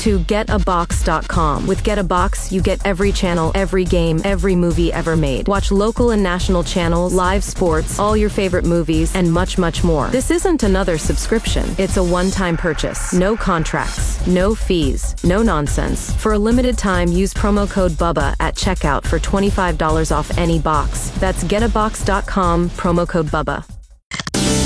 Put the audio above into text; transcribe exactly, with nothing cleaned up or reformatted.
to get a box dot com. With Get a Box, you get every channel, every game, every movie ever made. Watch local and national channels, live sports, all your favorite movies, and much, much more. This isn't another subscription. It's a one-time purchase. No contracts, no fees, no nonsense. For a limited time, use promo code BUBBA at checkout for twenty-five dollars off any box. That's get a box dot com, promo code BUBBA.